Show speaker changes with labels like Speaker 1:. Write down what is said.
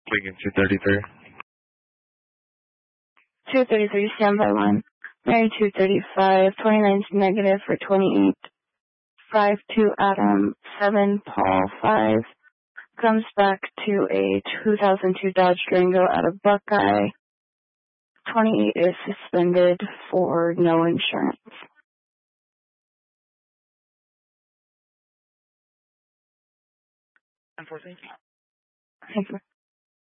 Speaker 1: Lincoln 233.
Speaker 2: 233, standby 1. Mary 235, 29's negative for 28. 52 Adam, 7 Paul 5. Comes back to a 2002 Dodge Durango out of Buckeye. 28 is suspended for no insurance.
Speaker 3: Unfortunately.
Speaker 2: Thank you.